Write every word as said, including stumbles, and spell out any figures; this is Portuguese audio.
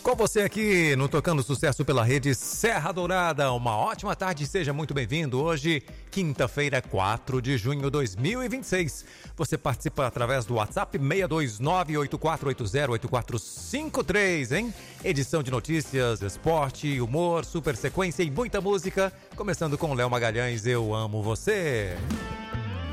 Com você aqui no Tocando Sucesso pela Rede Serra Dourada. Uma ótima tarde, seja muito bem-vindo. Hoje, quinta-feira, quatro de junho de dois mil e vinte e seis. Você participa através do WhatsApp seis dois nove, oito quatro oito zero, oito quatro cinco três, hein? Edição de notícias, esporte, humor, super sequência e muita música. Começando com Léo Magalhães, Eu Amo Você.